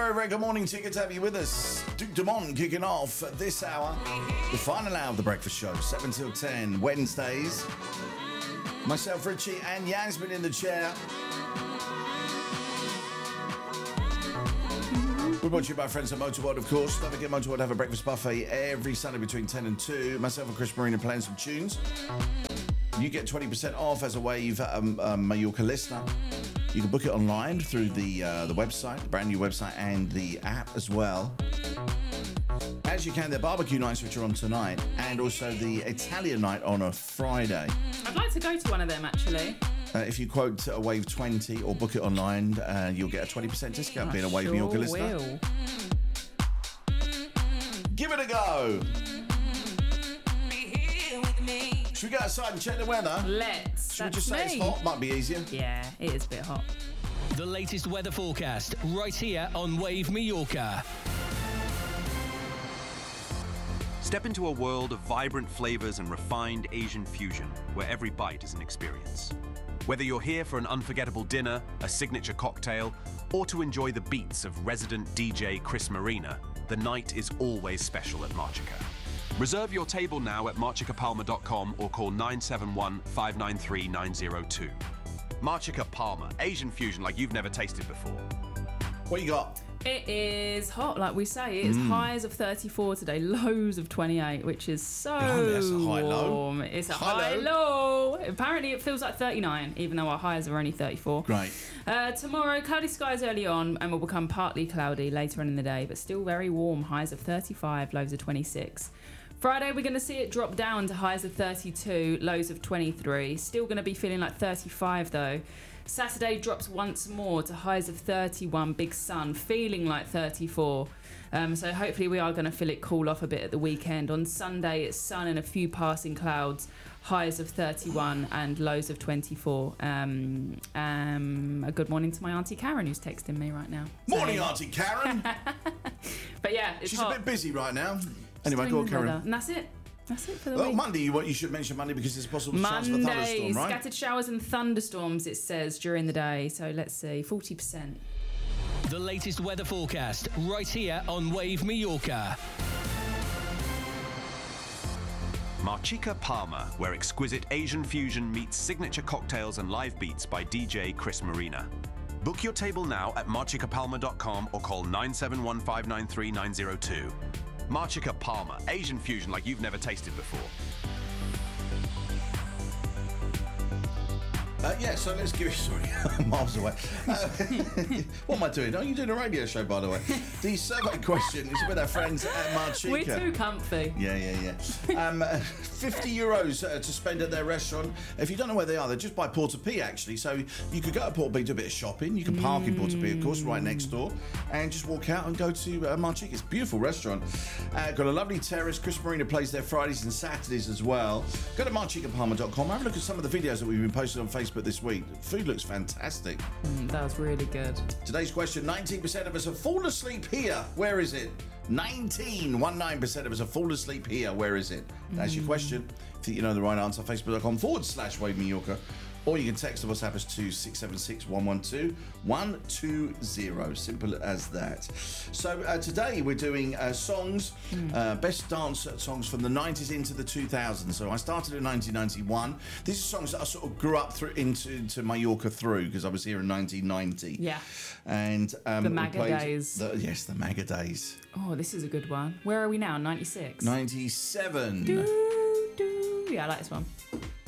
very, very good morning to you. Good to have you with us. Duke Dumont kicking off this hour, the final hour of the breakfast show, 7 till 10, Wednesdays. Myself, Richie, and Yasmin in the chair. We're brought to you by friends at Motorworld, of course. Don't forget, Motorworld have a breakfast buffet every Sunday between 10 and 2. Myself and Chris Marina playing some tunes. You get 20% off as a Wave Mallorca listener. You can book it online through the website, the brand new website, and the app as well. As you can, their barbecue nights, which are on tonight, and also the Italian night on a Friday. I'd like to go to one of them, actually. If you quote a Wave 20 or book it online, you'll get a 20% discount being a Wave Mallorca listener. Will. Give it a go. Should we go outside and check the weather? Let's. Should we just say it's hot? Might be easier. Yeah, it is a bit hot. The latest weather forecast right here on Wave Mallorca. Step into a world of vibrant flavors and refined Asian fusion, where every bite is an experience. Whether you're here for an unforgettable dinner, a signature cocktail, or to enjoy the beats of resident DJ Chris Marina, the night is always special at Marchica. Reserve your table now at marchicapalma.com or call 971 593 902. Marchica Palma, Asian fusion like you've never tasted before. What you got? It is hot, like we say. It's highs of 34 today, lows of 28, which is so That's a high low. warm. It's a High high low. Apparently it feels like 39, even though our highs are only 34. Great. Tomorrow, cloudy skies early on and will become partly cloudy later on in the day, but still very warm. Highs of 35, lows of 26. Friday, we're going to see it drop down to highs of 32, lows of 23. Still going to be feeling like 35 though. Saturday drops once more to highs of 31, big sun, feeling like 34. So hopefully we are going to feel it cool off a bit at the weekend. On Sunday, it's sun and a few passing clouds, highs of 31 and lows of 24. A good morning to my Auntie Karen, who's texting me right now. Morning, Auntie Karen. But yeah, it's She's hot. a bit busy right now. Anyway, go on, Karen. And that's it. That's it for the Well, week. Monday, you should mention Monday because there's a possible chance of a thunderstorm, right? Scattered showers and thunderstorms, it says, during the day. So let's see, 40%. The latest weather forecast right here on Wave Mallorca. Marchica Palma, where exquisite Asian fusion meets signature cocktails and live beats by DJ Chris Marina. Book your table now at marchicapalma.com or call 971 593 902. Marchica Palma, Asian fusion like you've never tasted before. So let's give it. Sorry, miles away. What am I doing? Oh, you're doing a radio show, by the way. The survey question is with our friends at Marchica. We're too comfy. Yeah. 50 euros to spend at their restaurant. If you don't know where they are, they're just by Porta P, actually. So you could go to Porta P, do a bit of shopping. You can park in Porta P, of course, right next door, and just walk out and go to Marchica. It's a beautiful restaurant. Got a lovely terrace. Chris Marina plays there Fridays and Saturdays as well. Go to marchicapalma.com. Have a look at some of the videos that we've been posting on Facebook this week. Food looks fantastic. That was really good. Today's question, 19% of us have fallen asleep here. Where is it? 19% of us have fallen asleep here. Where is it? That's your question. If you think you know the right answer, facebook.com/Wave Mallorca. Or you can text the WhatsApp us to 676 112 120. Simple as that. So today we're doing songs, best dance songs from the 90s into the 2000s. So I started in 1991. These are songs that I sort of grew up through into Mallorca through because I was here in 1990. Yeah. And The MAGA days. Yes, the MAGA days. Oh, this is a good one. Where are we now? 96? 97. Yeah, I like this one.